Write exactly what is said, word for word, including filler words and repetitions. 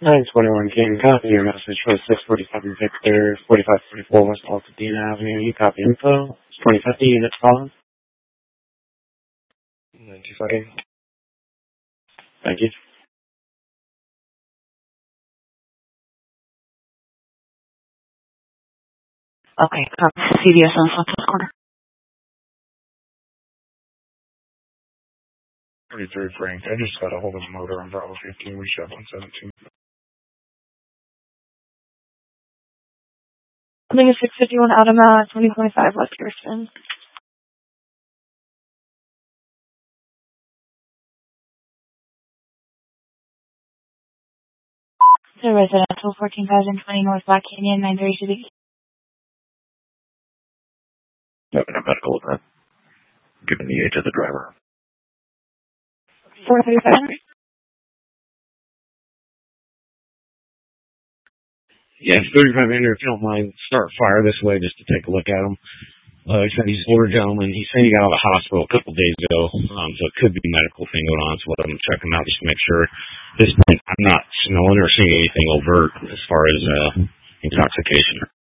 nine twenty-one King, copy your message for six forty-seven Victor, forty-five forty-four West Altadena Avenue. You copy info. twenty fifty units calling. ninety-five King. Thank you. Okay, copy C D S on Southwest Corner. thirty-third Frank. I just got a hold of a motor on Bravo fifteen. We shot one seventeen. I think it's six fifty-one Adama, twenty twenty-five West Kirsten. The residential, fourteen thousand twenty North Black Canyon, nine thirty City. Having a medical event. Giving the age of the driver. four thirty-five. Yeah, thirty-five hundred, if you don't mind, start fire this way just to take a look at him. Uh, he said he's an older gentleman. He said he got out of the hospital a couple days ago, um, so it could be a medical thing going on, so let him check him out just to make sure. At this point, I'm not smelling or seeing anything overt as far as uh, intoxication.